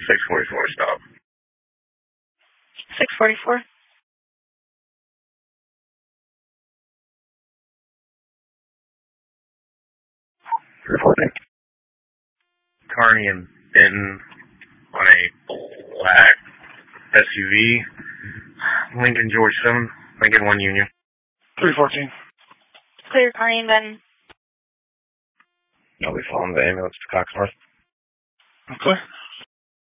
644 stop. 644. Reporting. Carney and Benton on a black SUV. Lincoln George 7, Lincoln 1 Union. 314. Clear, Carney and Benton. I'll be following the ambulance to Cox North. Okay.